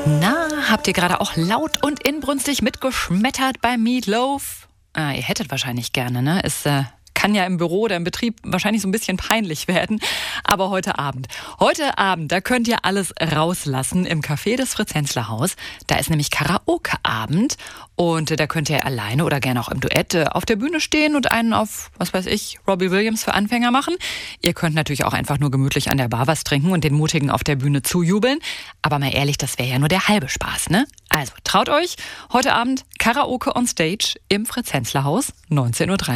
Na, habt ihr gerade auch laut und inbrünstig mitgeschmettert beim Meatloaf? Ihr hättet wahrscheinlich gerne, ne? Kann ja im Büro oder im Betrieb wahrscheinlich so ein bisschen peinlich werden. Aber heute Abend, da könnt ihr alles rauslassen im Café des Fritz-Hensler-Haus. Da ist nämlich Karaoke-Abend und da könnt ihr alleine oder gerne auch im Duett auf der Bühne stehen und einen auf, was weiß ich, Robbie Williams für Anfänger machen. Ihr könnt natürlich auch einfach nur gemütlich an der Bar was trinken und den Mutigen auf der Bühne zujubeln. Aber mal ehrlich, das wäre ja nur der halbe Spaß, ne? Also traut euch, heute Abend Karaoke on Stage im Fritz-Hensler-Haus, 19:30 Uhr.